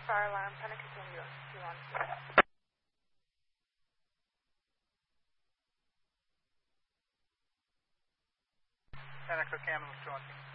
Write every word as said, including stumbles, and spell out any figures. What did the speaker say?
fire alarm, Panic continue. two one two. Panic for Cameron was talking.